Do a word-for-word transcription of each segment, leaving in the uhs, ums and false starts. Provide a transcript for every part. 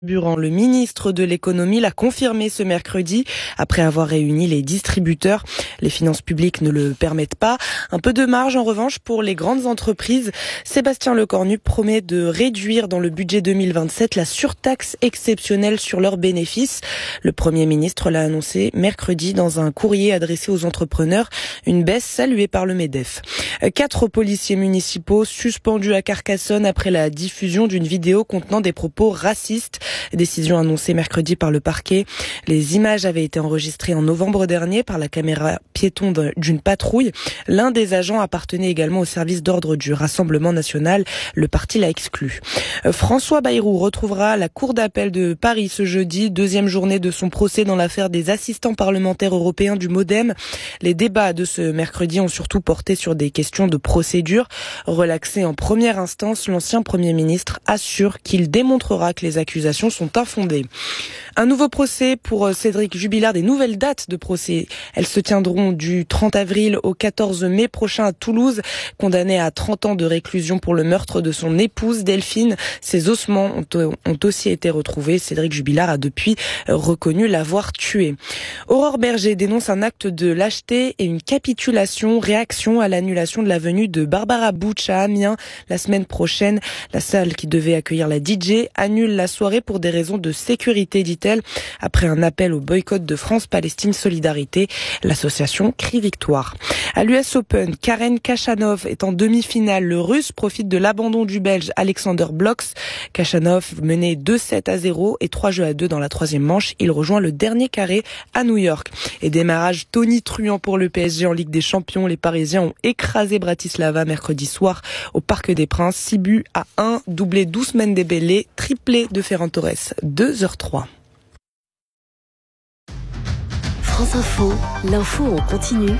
Burand, le ministre de l'économie, l'a confirmé ce mercredi après avoir réuni les distributeurs. Les finances publiques ne le permettent pas. Un peu de marge en revanche pour les grandes entreprises. Sébastien Lecornu promet de réduire dans le budget deux mille vingt-sept la surtaxe exceptionnelle sur leurs bénéfices. Le Premier ministre l'a annoncé mercredi dans un courrier adressé aux entrepreneurs, une baisse saluée par le MEDEF. Quatre policiers municipaux suspendus à Carcassonne après la diffusion d'une vidéo contenant des propos racistes. Décision annoncée mercredi par le parquet. Les images avaient été enregistrées en novembre dernier par la caméra piéton d'une patrouille. L'un des agents appartenait également au service d'ordre du Rassemblement national. Le parti l'a exclu. François Bayrou retrouvera la Cour d'appel de Paris ce jeudi, deuxième journée de son procès dans l'affaire des assistants parlementaires européens du MoDem. Les débats de ce mercredi ont surtout porté sur des questions de procédure. Relaxé en première instance, l'ancien Premier ministre assure qu'il démontrera que les accusations sont infondées. Un nouveau procès pour Cédric Jubilard, des nouvelles dates de procès. Elles se tiendront du trente avril au quatorze mai prochain à Toulouse. Condamné à trente ans de réclusion pour le meurtre de son épouse Delphine, ses ossements ont, ont aussi été retrouvés. Cédric Jubilard a depuis reconnu l'avoir tué. Aurore Berger dénonce un acte de lâcheté et une capitulation, réaction à l'annulation de la venue de Barbara Butch à Amiens la semaine prochaine. La salle qui devait accueillir la D J annule la soirée pour des raisons de sécurité, dit-elle, après un appel au boycott de France-Palestine Solidarité. L'association crie victoire. À l'U S Open, Karen Khachanov est en demi-finale. Le Russe profite de l'abandon du Belge Alexander Blocks. Khachanov menait deux sept à zéro et trois jeux à deux dans la troisième manche. Il rejoint le dernier carré à New York. Et démarrage tonitruant pour le P S G en Ligue des Champions. Les Parisiens ont écrasé Bratislava mercredi soir au Parc des Princes. six buts à un, doublé d'Ousmane Dembélé, triplé de Ferran Torres, deux heures trois. France Info, l'info en continu.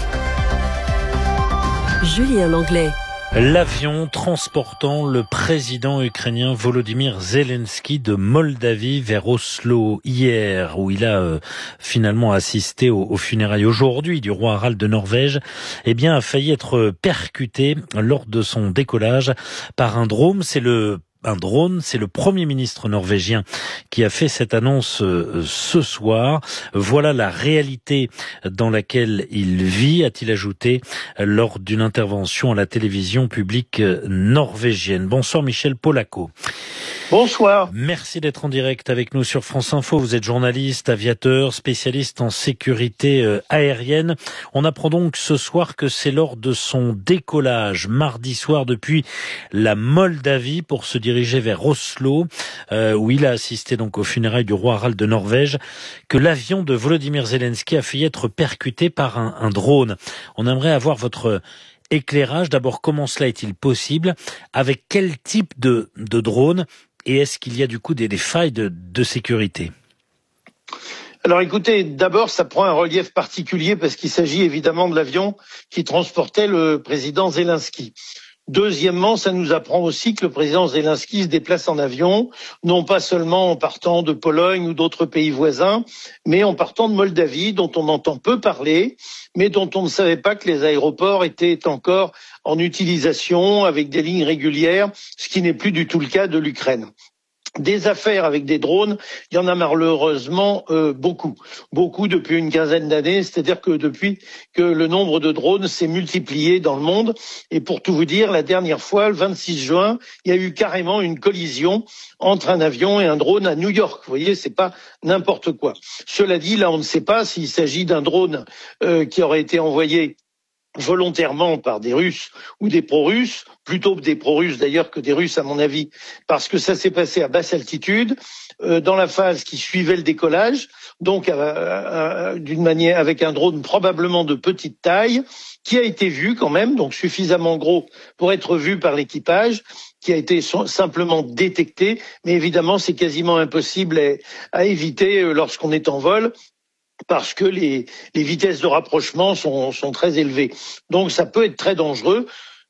Julien Langlais. L'avion transportant le président ukrainien Volodymyr Zelensky de Moldavie vers Oslo hier, où il a euh, finalement assisté aux, aux funérailles aujourd'hui du roi Harald de Norvège, eh bien a failli être percuté lors de son décollage par un drone. C'est le Un drone, c'est le Premier ministre norvégien qui a fait cette annonce euh, ce soir. Voilà la réalité dans laquelle il vit, a-t-il ajouté lors d'une intervention à la télévision publique norvégienne. Bonsoir Michel Polaco. Bonsoir. Merci d'être en direct avec nous sur France Info. Vous êtes journaliste, aviateur, spécialiste en sécurité euh, aérienne. On apprend donc ce soir que c'est lors de son décollage mardi soir depuis la Moldavie pour se diriger vers Oslo, euh, où il a assisté donc aux funérailles du roi Harald de Norvège, que l'avion de Volodymyr Zelensky a failli être percuté par un, un drone. On aimerait avoir votre éclairage. D'abord, comment cela est-il possible? Avec quel type de, de drone? Et est-ce qu'il y a du coup des, des failles de, de sécurité? Alors écoutez, d'abord ça prend un relief particulier parce qu'il s'agit évidemment de l'avion qui transportait le président Zelensky. Deuxièmement, ça nous apprend aussi que le président Zelensky se déplace en avion, non pas seulement en partant de Pologne ou d'autres pays voisins, mais en partant de Moldavie, dont on entend peu parler, mais dont on ne savait pas que les aéroports étaient encore en utilisation avec des lignes régulières, ce qui n'est plus du tout le cas de l'Ukraine. Des affaires avec des drones, il y en a malheureusement euh, beaucoup. Beaucoup depuis une quinzaine d'années, c'est-à-dire que depuis que le nombre de drones s'est multiplié dans le monde. Et pour tout vous dire, la dernière fois, le vingt-six juin, il y a eu carrément une collision entre un avion et un drone à New York. Vous voyez, c'est pas n'importe quoi. Cela dit, là, on ne sait pas s'il s'agit d'un drone euh, qui aurait été envoyé volontairement par des Russes ou des pro-Russes, plutôt des pro-Russes d'ailleurs que des Russes à mon avis, parce que ça s'est passé à basse altitude, euh, dans la phase qui suivait le décollage, donc euh, euh, d'une manière avec un drone probablement de petite taille, qui a été vu quand même, donc suffisamment gros pour être vu par l'équipage, qui a été simplement détecté, mais évidemment c'est quasiment impossible à, à éviter lorsqu'on est en vol, parce que les, les vitesses de rapprochement sont, sont très élevées. Donc ça peut être très dangereux.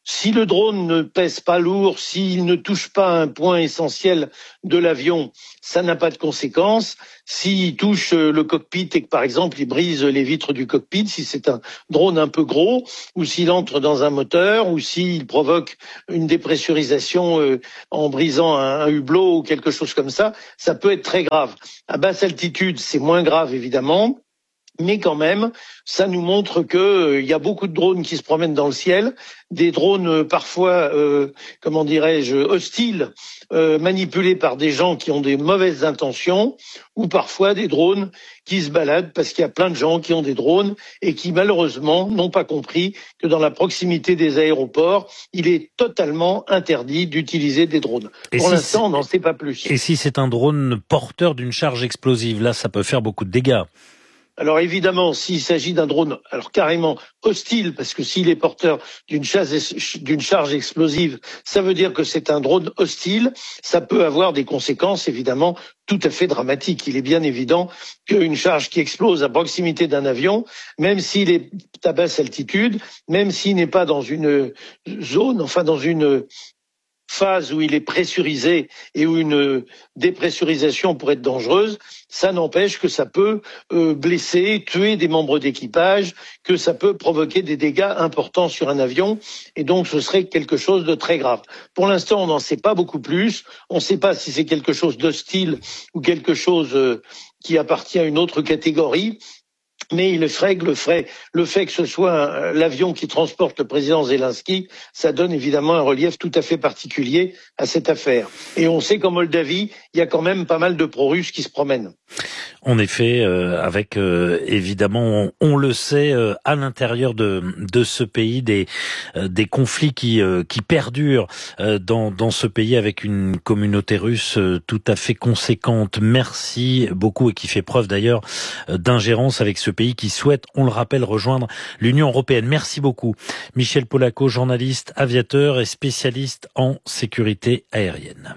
Si le drone ne pèse pas lourd, s'il ne touche pas un point essentiel de l'avion, ça n'a pas de conséquences. S'il touche le cockpit et que, par exemple, il brise les vitres du cockpit, si c'est un drone un peu gros, ou s'il entre dans un moteur, ou s'il provoque une dépressurisation euh, en brisant un, un hublot ou quelque chose comme ça, ça peut être très grave. À basse altitude, c'est moins grave, évidemment. Mais quand même, ça nous montre que euh, il y a beaucoup de drones qui se promènent dans le ciel, des drones euh, parfois, euh, comment dirais-je, hostiles, euh, manipulés par des gens qui ont des mauvaises intentions, ou parfois des drones qui se baladent parce qu'il y a plein de gens qui ont des drones et qui malheureusement n'ont pas compris que dans la proximité des aéroports, il est totalement interdit d'utiliser des drones. Et Pour si l'instant, on n'en sait pas plus. Et si c'est un drone porteur d'une charge explosive, là, ça peut faire beaucoup de dégâts. Alors évidemment, s'il s'agit d'un drone, alors carrément hostile, parce que s'il est porteur d'une charge, d'une charge explosive, ça veut dire que c'est un drone hostile. Ça peut avoir des conséquences évidemment tout à fait dramatiques. Il est bien évident qu'une charge qui explose à proximité d'un avion, même s'il est à basse altitude, même s'il n'est pas dans une zone, enfin dans une phase où il est pressurisé et où une dépressurisation pourrait être dangereuse, ça n'empêche que ça peut euh, blesser, tuer des membres d'équipage, que ça peut provoquer des dégâts importants sur un avion, et donc ce serait quelque chose de très grave. Pour l'instant, on n'en sait pas beaucoup plus. On ne sait pas si c'est quelque chose d'hostile ou quelque chose euh, qui appartient à une autre catégorie. Mais il est vrai que le fait, le fait que ce soit l'avion qui transporte le président Zelensky, ça donne évidemment un relief tout à fait particulier à cette affaire. Et on sait qu'en Moldavie, il y a quand même pas mal de pro-russes qui se promènent. En effet, euh, avec euh, évidemment, on, on le sait, euh, à l'intérieur de de ce pays, des euh, des conflits qui euh, qui perdurent euh, dans dans ce pays avec une communauté russe euh, tout à fait conséquente. Merci beaucoup et qui fait preuve d'ailleurs euh, d'ingérence avec ce pays qui souhaite, on le rappelle, rejoindre l'Union européenne. Merci beaucoup, Michel Polaco, journaliste, aviateur et spécialiste en sécurité aérienne.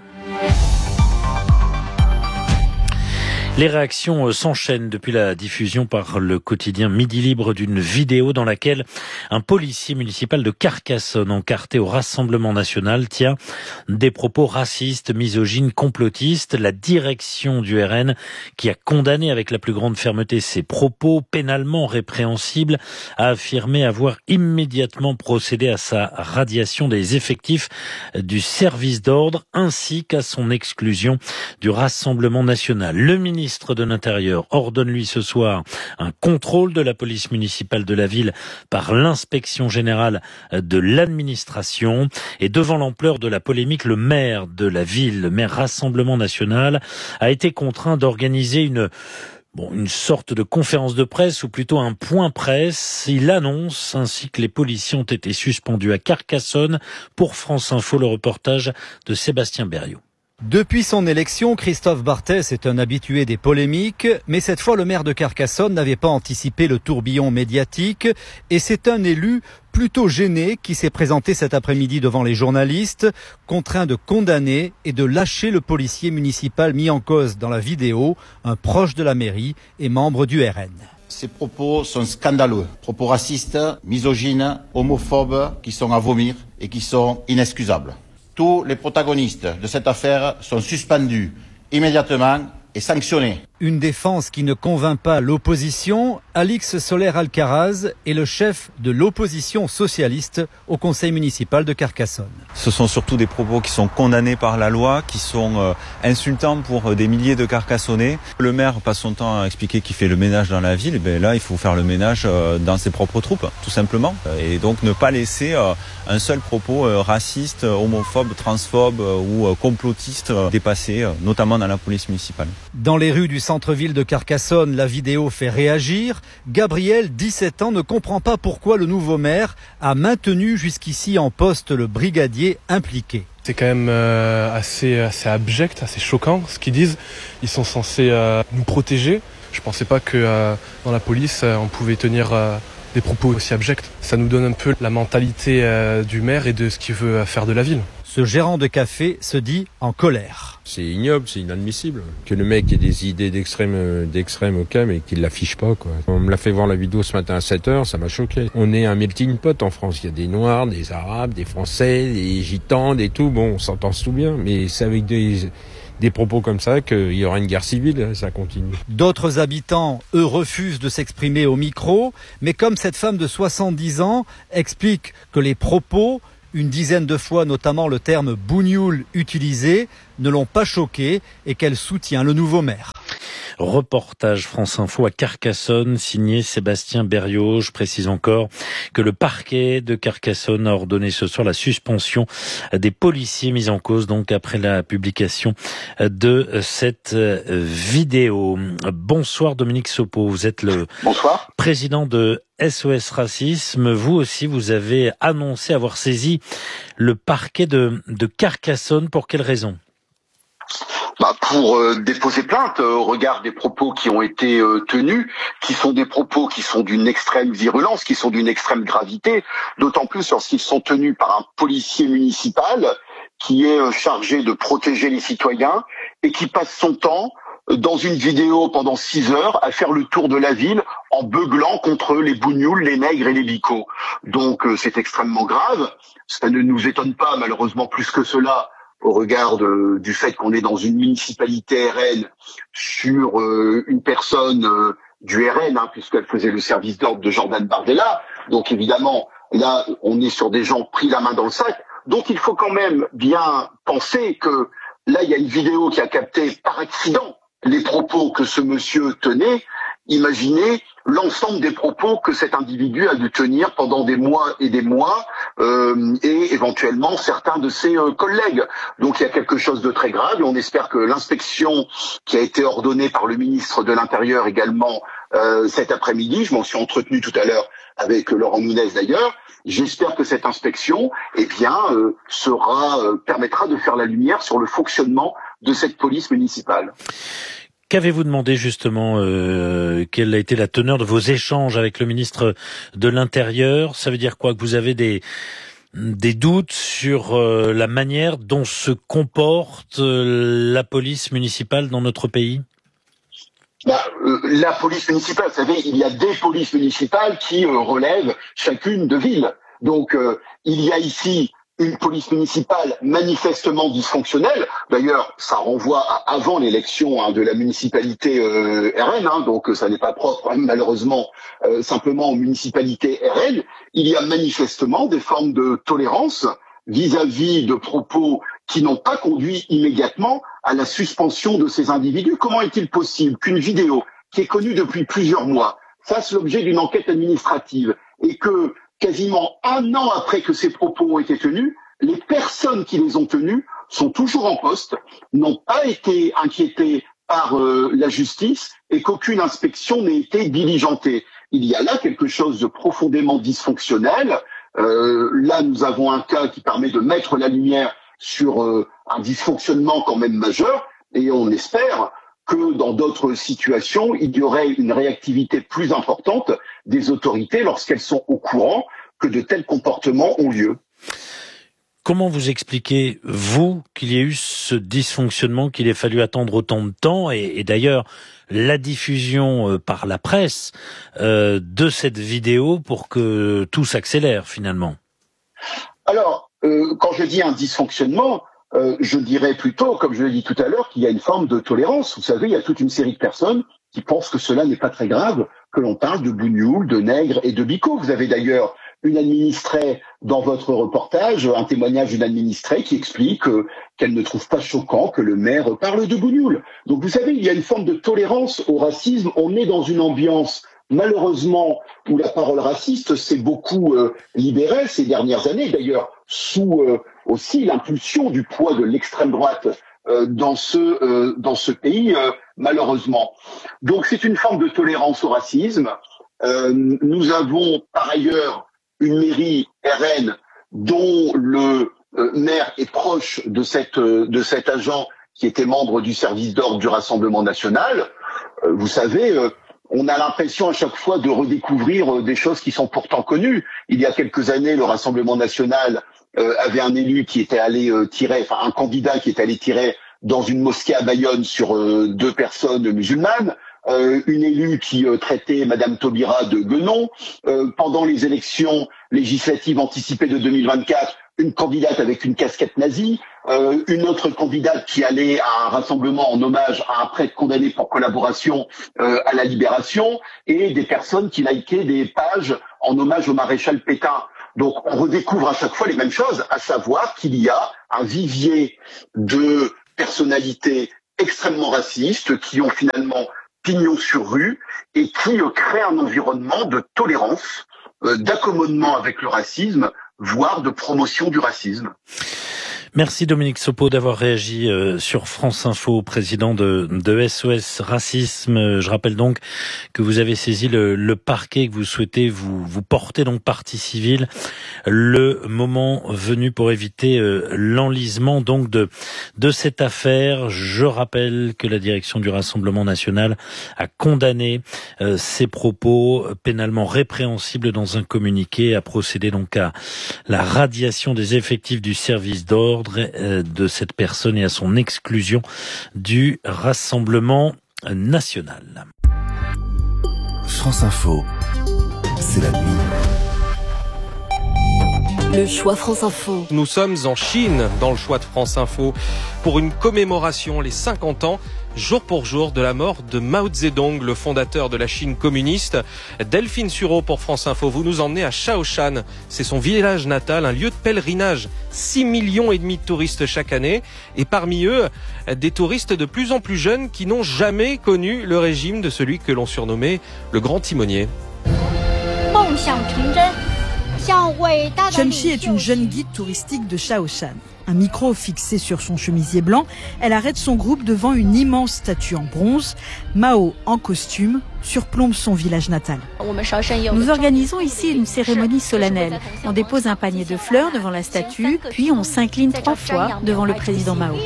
Les réactions s'enchaînent depuis la diffusion par le quotidien Midi Libre d'une vidéo dans laquelle un policier municipal de Carcassonne, encarté au Rassemblement national, tient des propos racistes, misogynes, complotistes. La direction du R N, qui a condamné avec la plus grande fermeté ces propos pénalement répréhensibles, a affirmé avoir immédiatement procédé à sa radiation des effectifs du service d'ordre ainsi qu'à son exclusion du Rassemblement national. Le ministre Le ministre de l'Intérieur ordonne lui ce soir un contrôle de la police municipale de la ville par l'inspection générale de l'administration. Et devant l'ampleur de la polémique, le maire de la ville, le maire Rassemblement national, a été contraint d'organiser une Bon, une sorte de conférence de presse ou plutôt un point presse. Il annonce ainsi que les policiers ont été suspendus à Carcassonne. Pour France Info, le reportage de Sébastien Berriot. Depuis son élection, Christophe Barthès est un habitué des polémiques, mais cette fois le maire de Carcassonne n'avait pas anticipé le tourbillon médiatique et c'est un élu plutôt gêné qui s'est présenté cet après-midi devant les journalistes, contraint de condamner et de lâcher le policier municipal mis en cause dans la vidéo, un proche de la mairie et membre du R N. Ces propos sont scandaleux, propos racistes, misogynes, homophobes, qui sont à vomir et qui sont inexcusables. Tous les protagonistes de cette affaire sont suspendus immédiatement et sanctionnés. Une défense qui ne convainc pas l'opposition. Alix Soler-Alcaraz est le chef de l'opposition socialiste au conseil municipal de Carcassonne. Ce sont surtout des propos qui sont condamnés par la loi, qui sont euh, insultants pour euh, des milliers de Carcassonnais. Le maire passe son temps à expliquer qu'il fait le ménage dans la ville. Et bien là, il faut faire le ménage euh, dans ses propres troupes, tout simplement. Et donc ne pas laisser euh, un seul propos euh, raciste, homophobe, transphobe euh, ou euh, complotiste euh, dépasser, euh, notamment dans la police municipale. Dans les rues du centre-ville de Carcassonne, la vidéo fait réagir. Gabriel, dix-sept ans, ne comprend pas pourquoi le nouveau maire a maintenu jusqu'ici en poste le brigadier impliqué. C'est quand même euh, assez, assez abject, assez choquant ce qu'ils disent. Ils sont censés euh, nous protéger. Je pensais pas que euh, dans la police, euh, on pouvait tenir euh, des propos aussi abjects. Ça nous donne un peu la mentalité euh, du maire et de ce qu'il veut faire de la ville. Ce gérant de café se dit en colère. C'est ignoble, c'est inadmissible. Que le mec ait des idées d'extrême, d'extrême, ok, mais qu'il l'affiche pas, quoi. On me l'a fait voir la vidéo ce matin à sept heures, ça m'a choqué. On est un melting pot en France. Il y a des Noirs, des Arabes, des Français, des Gitans, des tout. Bon, on s'entend tout bien, mais c'est avec des... des propos comme ça qu'il y aura une guerre civile, ça continue. D'autres habitants, eux, refusent de s'exprimer au micro, mais comme cette femme de soixante-dix ans explique que les propos, une dizaine de fois notamment le terme bougnoul utilisé, ne l'ont pas choquée et qu'elle soutient le nouveau maire. Reportage France Info à Carcassonne, signé Sébastien Berriot. Je précise encore que le parquet de Carcassonne a ordonné ce soir la suspension des policiers mis en cause donc après la publication de cette vidéo. Bonsoir Dominique Sopo, vous êtes le Bonsoir. président de S O S Racisme. Vous aussi, vous avez annoncé avoir saisi le parquet de, de Carcassonne. Pour quelle raison ? Bah pour euh, déposer plainte euh, au regard des propos qui ont été euh, tenus, qui sont des propos qui sont d'une extrême virulence, qui sont d'une extrême gravité, d'autant plus lorsqu'ils sont tenus par un policier municipal qui est euh, chargé de protéger les citoyens et qui passe son temps euh, dans une vidéo pendant six heures à faire le tour de la ville en beuglant contre les bougnoules, les nègres et les bicots. Donc euh, c'est extrêmement grave. Ça ne nous étonne pas malheureusement plus que cela au regard de, du fait qu'on est dans une municipalité R N sur euh, une personne euh, du R N, hein, puisqu'elle faisait le service d'ordre de Jordan Bardella. Donc évidemment, là, on est sur des gens pris la main dans le sac. Donc il faut quand même bien penser que là, il y a une vidéo qui a capté par accident les propos que ce monsieur tenait. Imaginez l'ensemble des propos que cet individu a dû tenir pendant des mois et des mois, euh, et éventuellement certains de ses euh, collègues. Donc il y a quelque chose de très grave, et on espère que l'inspection qui a été ordonnée par le ministre de l'Intérieur également euh, cet après-midi, je m'en suis entretenu tout à l'heure avec Laurent Nunez d'ailleurs, j'espère que cette inspection eh bien, euh, sera, euh, permettra de faire la lumière sur le fonctionnement de cette police municipale. Qu'avez-vous demandé justement euh, Quelle a été la teneur de vos échanges avec le ministre de l'Intérieur ? Ça veut dire quoi ? Que vous avez des des doutes sur euh, la manière dont se comporte euh, la police municipale dans notre pays ? Bah, euh, la police municipale, vous savez, il y a des polices municipales qui euh, relèvent chacune de villes. Donc euh, il y a ici une police municipale manifestement dysfonctionnelle. D'ailleurs, ça renvoie à avant l'élection hein, de la municipalité euh, R N, hein, donc ça n'est pas propre hein, malheureusement euh, simplement aux municipalités R N. Il y a manifestement des formes de tolérance vis-à-vis de propos qui n'ont pas conduit immédiatement à la suspension de ces individus. Comment est-il possible qu'une vidéo qui est connue depuis plusieurs mois fasse l'objet d'une enquête administrative et que quasiment un an après que ces propos ont été tenus, les personnes qui les ont tenus sont toujours en poste, n'ont pas été inquiétées par euh, la justice et qu'aucune inspection n'ait été diligentée. Il y a là quelque chose de profondément dysfonctionnel. Euh, là, nous avons un cas qui permet de mettre la lumière sur euh, un dysfonctionnement quand même majeur et on espère que dans d'autres situations, il y aurait une réactivité plus importante des autorités lorsqu'elles sont au courant que de tels comportements ont lieu. Comment vous expliquez, vous, qu'il y ait eu ce dysfonctionnement, qu'il ait fallu attendre autant de temps et, et d'ailleurs la diffusion euh, par la presse euh, de cette vidéo pour que tout s'accélère finalement ? Alors, euh, quand je dis un dysfonctionnement, Euh, je dirais plutôt, comme je l'ai dit tout à l'heure, qu'il y a une forme de tolérance. Vous savez, il y a toute une série de personnes qui pensent que cela n'est pas très grave, que l'on parle de bougnoul, de nègre et de bico. Vous avez d'ailleurs une administrée dans votre reportage, un témoignage d'une administrée qui explique euh, qu'elle ne trouve pas choquant que le maire parle de bougnoul. Donc vous savez, il y a une forme de tolérance au racisme. On est dans une ambiance malheureusement où la parole raciste s'est beaucoup euh, libérée ces dernières années, d'ailleurs sous euh, aussi l'impulsion du poids de l'extrême droite euh, dans ce euh, dans ce pays euh, malheureusement. Donc c'est une forme de tolérance au racisme. Euh, nous avons par ailleurs une mairie R N dont le euh, maire est proche de cette euh, de cet agent qui était membre du service d'ordre du Rassemblement national. Euh, vous savez. Euh, on a l'impression à chaque fois de redécouvrir des choses qui sont pourtant connues. Il y a quelques années, le Rassemblement national euh, avait un élu qui était allé euh, tirer, enfin un candidat qui était allé tirer dans une mosquée à Bayonne sur euh, deux personnes musulmanes. Euh, une élue qui euh, traitait Madame Taubira de guenon. Euh, pendant les élections législatives anticipées de deux mille vingt-quatre, une candidate avec une casquette nazie. Euh, une autre candidate qui allait à un rassemblement en hommage à un prêtre condamné pour collaboration euh, à la Libération, et des personnes qui likaient des pages en hommage au maréchal Pétain. Donc on redécouvre à chaque fois les mêmes choses, à savoir qu'il y a un vivier de personnalités extrêmement racistes qui ont finalement pignon sur rue et qui euh, créent un environnement de tolérance, euh, d'accommodement avec le racisme, voire de promotion du racisme. Merci Dominique Sopo d'avoir réagi euh, sur France Info, président de, de S O S Racisme. Je rappelle donc que vous avez saisi le, le parquet, que vous souhaitez vous, vous porter donc partie civile, le moment venu pour éviter euh, l'enlisement donc de, de cette affaire. Je rappelle que la direction du Rassemblement national a condamné euh, ces propos pénalement répréhensibles dans un communiqué, a procédé donc à la radiation des effectifs du service d'ordre de cette personne et à son exclusion du Rassemblement national. France Info, c'est la nuit. Le choix France Info. Nous sommes en Chine dans le choix de France Info pour une commémoration, les cinquante ans jour pour jour de la mort de Mao Zedong, le fondateur de la Chine communiste. Delphine Sureau pour France Info, vous nous emmenez à Shaoshan. C'est son village natal, un lieu de pèlerinage. six millions et demi de touristes chaque année. Et parmi eux, des touristes de plus en plus jeunes qui n'ont jamais connu le régime de celui que l'on surnommait le grand timonier. Chen Xi est une jeune guide touristique de Shaoshan. Un micro fixé sur son chemisier blanc, elle arrête son groupe devant une immense statue en bronze. Mao, en costume, surplombe son village natal. Nous organisons ici une cérémonie solennelle. On dépose un panier de fleurs devant la statue, puis on s'incline trois fois devant le président Mao.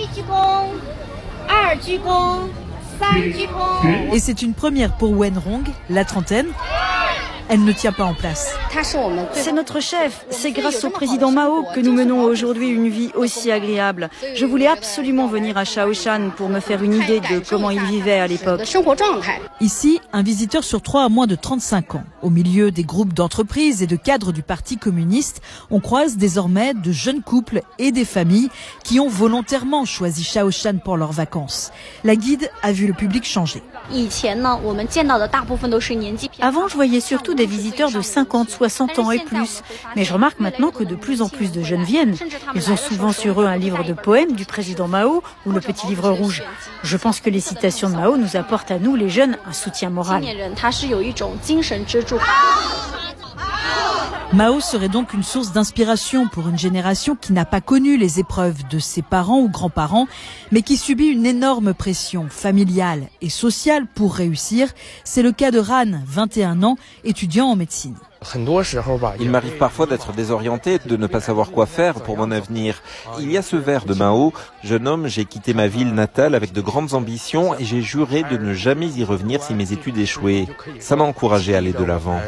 Et c'est une première pour Wen Rong, la trentaine. Elle ne tient pas en place. C'est notre chef. C'est grâce au président Mao que nous menons aujourd'hui une vie aussi agréable. Je voulais absolument venir à Shaoshan pour me faire une idée de comment il vivait à l'époque. Ici, un visiteur sur trois a moins de trente-cinq ans. Au milieu des groupes d'entreprises et de cadres du Parti communiste, on croise désormais de jeunes couples et des familles qui ont volontairement choisi Shaoshan pour leurs vacances. La guide a vu le public changer. Avant, je voyais surtout des visiteurs de cinquante, soixante ans et plus. Mais je remarque maintenant que de plus en plus de jeunes viennent. Ils ont souvent sur eux un livre de poèmes du président Mao ou le petit livre rouge. Je pense que les citations de Mao nous apportent à nous, les jeunes, un soutien moral. Mao serait donc une source d'inspiration pour une génération qui n'a pas connu les épreuves de ses parents ou grands-parents, mais qui subit une énorme pression familiale et sociale pour réussir. C'est le cas de Ran, vingt et un ans, étudiant en médecine. Il m'arrive parfois d'être désorienté, de ne pas savoir quoi faire pour mon avenir. Il y a ce vers de Mao, « Jeune homme, j'ai quitté ma ville natale avec de grandes ambitions et j'ai juré de ne jamais y revenir si mes études échouaient. » Ça m'a encouragé à aller de l'avant.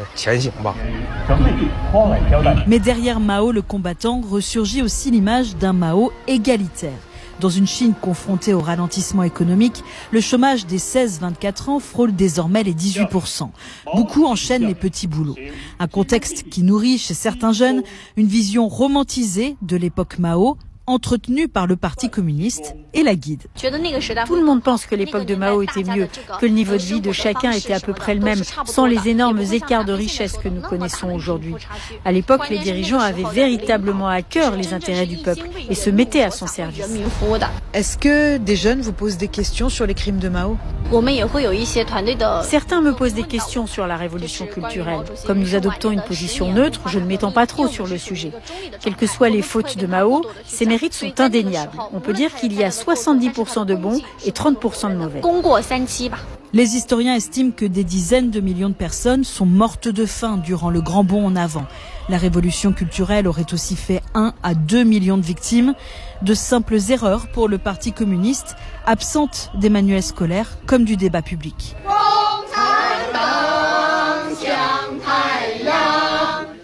Mais derrière Mao, le combattant, ressurgit aussi l'image d'un Mao égalitaire. Dans une Chine confrontée au ralentissement économique, le chômage des seize à vingt-quatre ans frôle désormais les dix-huit pour cent. Beaucoup enchaînent les petits boulots. Un contexte qui nourrit chez certains jeunes une vision romantisée de l'époque Mao, entretenue par le Parti communiste et la guide. Tout le monde pense que l'époque de Mao était mieux, que le niveau de vie de chacun était à peu près le même, sans les énormes écarts de richesse que nous connaissons aujourd'hui. À l'époque, les dirigeants avaient véritablement à cœur les intérêts du peuple et se mettaient à son service. Est-ce que des jeunes vous posent des questions sur les crimes de Mao ? Certains me posent des questions sur la révolution culturelle. Comme nous adoptons une position neutre, je ne m'étends pas trop sur le sujet. Quelles que soient les fautes de Mao, ces mérites sont indéniables. On peut dire qu'il y a soixante-dix pour cent de bons et trente pour cent de mauvais. Les historiens estiment que des dizaines de millions de personnes sont mortes de faim durant le grand bond en avant. La révolution culturelle aurait aussi fait un à deux millions de victimes. De simples erreurs pour le Parti communiste, absentes des manuels scolaires comme du débat public.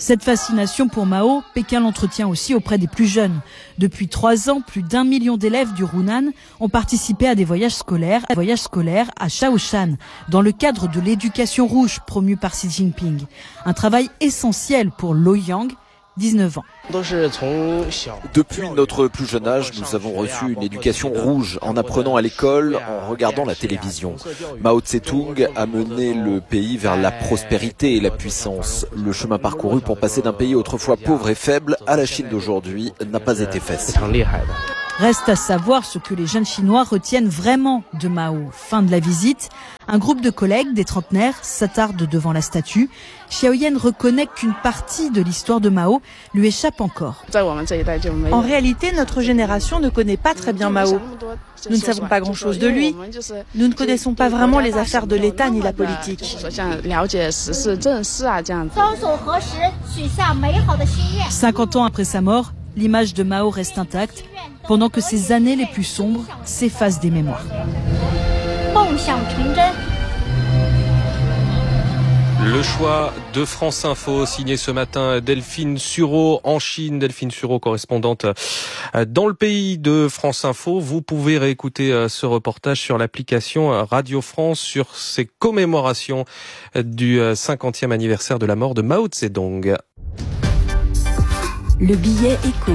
Cette fascination pour Mao, Pékin l'entretient aussi auprès des plus jeunes. Depuis trois ans, plus d'un million d'élèves du Hunan ont participé à des voyages scolaires, voyages scolaires à Shaoshan, dans le cadre de l'éducation rouge promue par Xi Jinping. Un travail essentiel pour Lo Yang, dix-neuf ans. Depuis notre plus jeune âge, nous avons reçu une éducation rouge en apprenant à l'école, en regardant la télévision. Mao Tse-tung a mené le pays vers la prospérité et la puissance. Le chemin parcouru pour passer d'un pays autrefois pauvre et faible à la Chine d'aujourd'hui n'a pas été facile. Reste à savoir ce que les jeunes Chinois retiennent vraiment de Mao. Fin de la visite. Un groupe de collègues, des trentenaires, s'attarde devant la statue. Xiaoyan reconnaît qu'une partie de l'histoire de Mao lui échappe encore. En réalité, notre génération ne connaît pas très bien Mao. Nous ne savons pas grand-chose de lui. Nous ne connaissons pas vraiment les affaires de l'État ni la politique. cinquante ans après sa mort, l'image de Mao reste intacte, pendant que ces années les plus sombres s'effacent des mémoires. Le choix de France Info, signé ce matin Delphine Sureau en Chine. Delphine Sureau, correspondante dans le pays de France Info. Vous pouvez réécouter ce reportage sur l'application Radio France sur ces commémorations du cinquantième anniversaire de la mort de Mao Zedong. Le billet éco.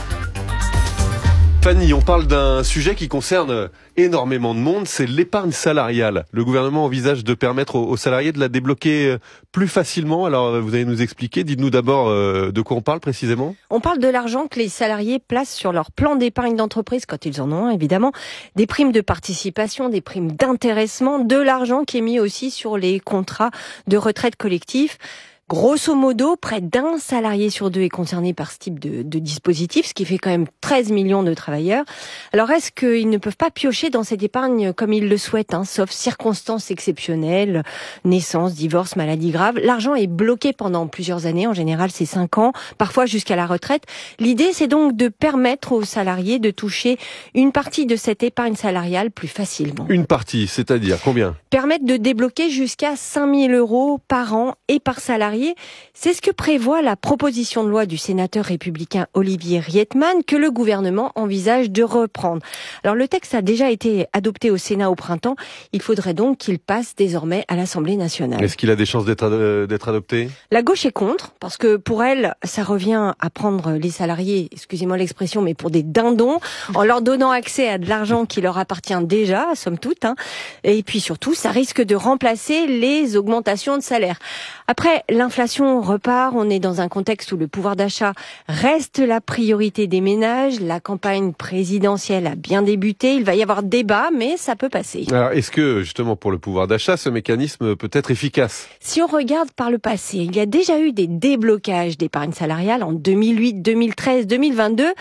Fanny, on parle d'un sujet qui concerne énormément de monde, c'est l'épargne salariale. Le gouvernement envisage de permettre aux salariés de la débloquer plus facilement. Alors, vous allez nous expliquer. Dites-nous d'abord de quoi on parle précisément. On parle de l'argent que les salariés placent sur leur plan d'épargne d'entreprise, quand ils en ont un, évidemment. Des primes de participation, des primes d'intéressement, de l'argent qui est mis aussi sur les contrats de retraite collectifs. Grosso modo, près d'un salarié sur deux est concerné par ce type de, de dispositif, ce qui fait quand même treize millions de travailleurs. Alors, est-ce qu'ils ne peuvent pas piocher dans cette épargne comme ils le souhaitent, hein, sauf circonstances exceptionnelles, naissance, divorce, maladie grave? L'argent est bloqué pendant plusieurs années, en général c'est cinq ans, parfois jusqu'à la retraite. L'idée, c'est donc de permettre aux salariés de toucher une partie de cette épargne salariale plus facilement. Une partie, c'est-à-dire combien? Permettre de débloquer jusqu'à cinq mille euros par an et par salarié. C'est ce que prévoit la proposition de loi du sénateur républicain Olivier Rietmann que le gouvernement envisage de reprendre. Alors le texte a déjà été adopté au Sénat au printemps. Il faudrait donc qu'il passe désormais à l'Assemblée nationale. Est-ce qu'il a des chances d'être, euh, d'être adopté? La gauche est contre, parce que pour elle, ça revient à prendre les salariés, excusez-moi l'expression, mais pour des dindons, en leur donnant accès à de l'argent qui leur appartient déjà, somme toute. Hein. Et puis surtout, ça risque de remplacer les augmentations de salaire. Après, l'inflation repart, on est dans un contexte où le pouvoir d'achat reste la priorité des ménages. La campagne présidentielle a bien débuté, il va y avoir débat, mais ça peut passer. Alors, est-ce que, justement, pour le pouvoir d'achat, ce mécanisme peut être efficace? Si on regarde par le passé, il y a déjà eu des déblocages d'épargne salariale en deux mille huit, deux mille treize, deux mille vingt-deux.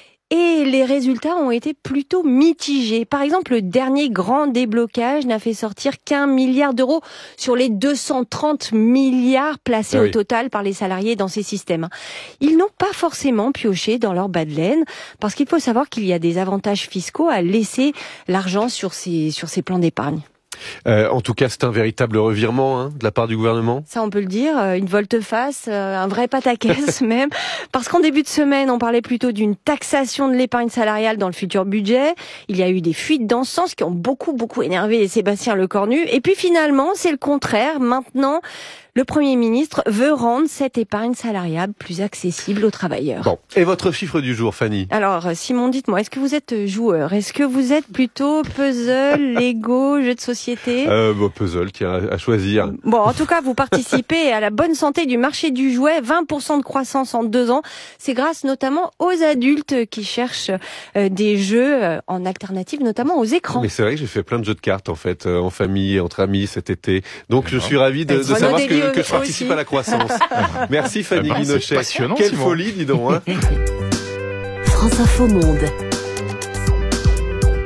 Et les résultats ont été plutôt mitigés. Par exemple, le dernier grand déblocage n'a fait sortir qu'un milliard d'euros sur les deux cent trente milliards placés ah oui. au total par les salariés dans ces systèmes. Ils n'ont pas forcément pioché dans leur bas de laine, parce qu'il faut savoir qu'il y a des avantages fiscaux à laisser l'argent sur ces, sur ces plans d'épargne. Euh, en tout cas, c'est un véritable revirement hein, de la part du gouvernement. Ça, on peut le dire, une volte-face, un vrai pataquès même. Parce qu'en début de semaine, on parlait plutôt d'une taxation de l'épargne salariale dans le futur budget. Il y a eu des fuites dans ce sens qui ont beaucoup, beaucoup énervé Sébastien Lecornu. Et puis finalement, c'est le contraire. Maintenant, le Premier ministre veut rendre cette épargne salariale plus accessible aux travailleurs. Bon. Et votre chiffre du jour, Fanny? Alors, Simon, dites-moi, est-ce que vous êtes joueur? Est-ce que vous êtes plutôt puzzle, Lego, jeu de société? euh, bon, Puzzle, tiens, à choisir. Bon, en tout cas, vous participez à la bonne santé du marché du jouet. vingt pour cent de croissance en deux ans. C'est grâce notamment aux adultes qui cherchent euh, des jeux euh, en alternative, notamment aux écrans. Mais c'est vrai que j'ai fait plein de jeux de cartes, en fait, euh, en famille, entre amis cet été. Donc, je suis ravi de, de savoir ce que que je participe aussi. À la croissance. Merci Fanny bah, Guinochet. Quelle Simon. Folie, dis donc. Hein. France Info Monde.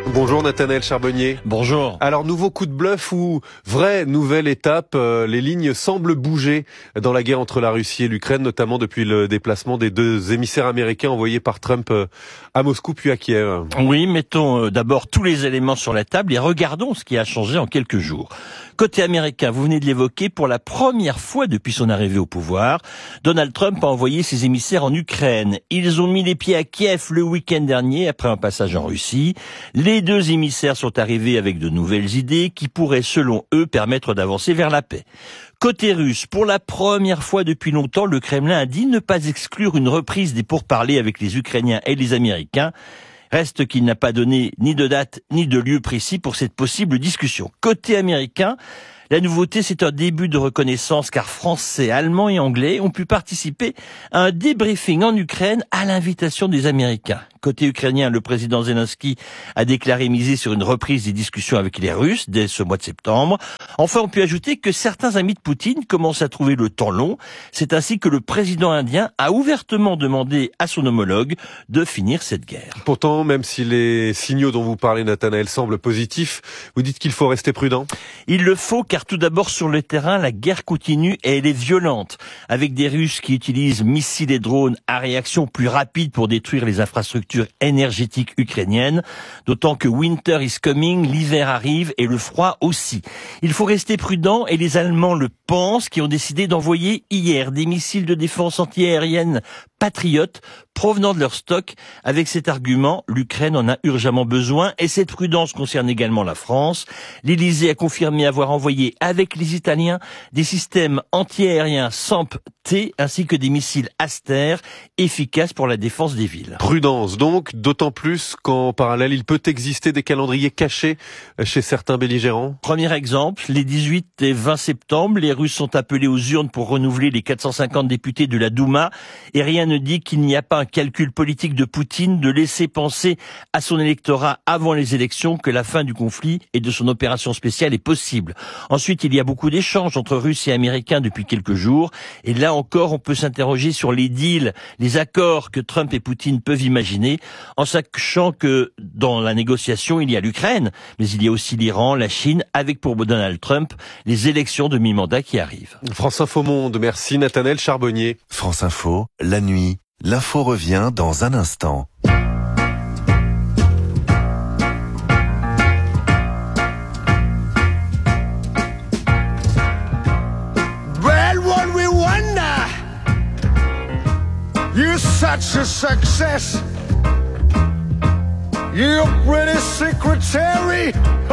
Bonjour Nathanaël Charbonnier. Bonjour. Alors nouveau coup de bluff ou vraie nouvelle étape, euh, les lignes semblent bouger dans la guerre entre la Russie et l'Ukraine, notamment depuis le déplacement des deux émissaires américains envoyés par Trump euh, à Moscou puis à Kiev. Oui, mettons euh, d'abord tous les éléments sur la table et regardons ce qui a changé en quelques jours. Côté américain, vous venez de l'évoquer, pour la première fois depuis son arrivée au pouvoir, Donald Trump a envoyé ses émissaires en Ukraine. Ils ont mis les pieds à Kiev le week-end dernier après un passage en Russie. Les deux émissaires sont arrivés avec de nouvelles idées qui pourraient, selon eux, permettre d'avancer vers la paix. Côté russe, pour la première fois depuis longtemps, le Kremlin a dit ne pas exclure une reprise des pourparlers avec les Ukrainiens et les Américains. Reste qu'il n'a pas donné ni de date ni de lieu précis pour cette possible discussion. Côté américain, la nouveauté, c'est un début de reconnaissance car Français, Allemands et Anglais ont pu participer à un débriefing en Ukraine à l'invitation des Américains. Côté ukrainien, le président Zelensky a déclaré miser sur une reprise des discussions avec les Russes dès ce mois de septembre. Enfin, on peut ajouter que certains amis de Poutine commencent à trouver le temps long. C'est ainsi que le président indien a ouvertement demandé à son homologue de finir cette guerre. Pourtant, même si les signaux dont vous parlez, Nathanaël, semblent positifs, vous dites qu'il faut rester prudent. Il le faut car tout d'abord sur le terrain, la guerre continue et elle est violente. Avec des Russes qui utilisent missiles et drones à réaction plus rapide pour détruire les infrastructures énergétique ukrainienne, d'autant que winter is coming, l'hiver arrive et le froid aussi. Il faut rester prudent et les Allemands le pensent, qui ont décidé d'envoyer hier des missiles de défense antiaérienne Patriot provenant de leur stock. Avec cet argument, l'Ukraine en a urgemment besoin et cette prudence concerne également la France. L'Élysée a confirmé avoir envoyé avec les Italiens des systèmes antiaériens SAMP-T ainsi que des missiles Aster efficaces pour la défense des villes. Prudence donc, d'autant plus qu'en parallèle, il peut exister des calendriers cachés chez certains belligérants. Premier exemple, les dix-huit et vingt septembre, les Russes sont appelés aux urnes pour renouveler les quatre cent cinquante députés de la Douma et rien ne dit qu'il n'y a pas un calcul politique de Poutine de laisser penser à son électorat avant les élections que la fin du conflit et de son opération spéciale est possible. Ensuite, il y a beaucoup d'échanges entre Russes et Américains depuis quelques jours et là encore, on peut s'interroger sur les deals, les accords que Trump et Poutine peuvent imaginer, en sachant que dans la négociation, il y a l'Ukraine, mais il y a aussi l'Iran, la Chine, avec pour Donald Trump les élections de mi-mandat qui arrivent. France Info Monde, merci Nathanaël Charbonnier. France Info, la nuit, l'info revient dans un instant. Well, what we wonder, you're such a success. You're a pretty secretary.